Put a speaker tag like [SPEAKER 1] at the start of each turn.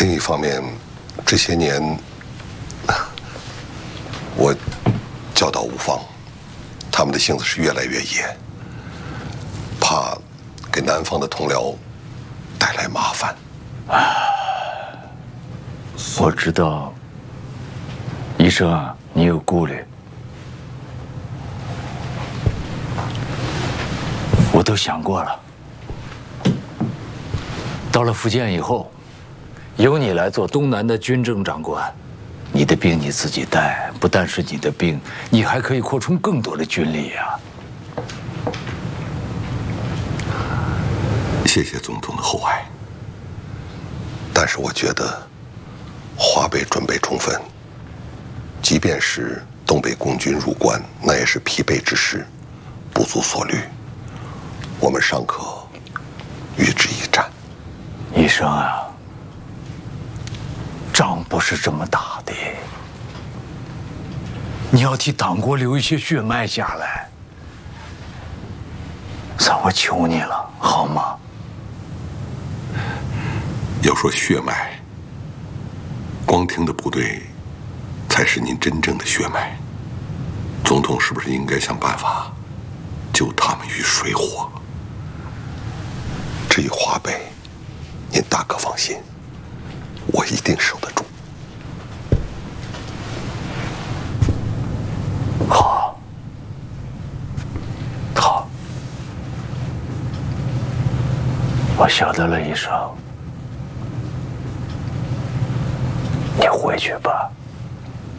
[SPEAKER 1] 另一方面，这些年我教导无方，他们的性子是越来越野，怕给南方的同僚带来麻烦。
[SPEAKER 2] 我知道，医生啊，你有顾虑，我都想过了。到了福建以后，由你来做东南的军政长官，你的兵你自己带，不但是你的兵，你还可以扩充更多的军力呀。
[SPEAKER 1] 谢谢总统的厚爱，但是我觉得华北准备充分，即便是东北共军入关，那也是疲惫之时，不足所虑。我们尚可与之一战。
[SPEAKER 2] 医生啊，仗不是这么打的，你要替党国留一些血脉下来。算我求你了，好吗？
[SPEAKER 1] 要说血脉，光听的部队才是您真正的血脉。总统是不是应该想办法救他们于水火？至于华北，您大可放心，我一定守得住。
[SPEAKER 2] 好，好，我晓得了，医生，你回去吧。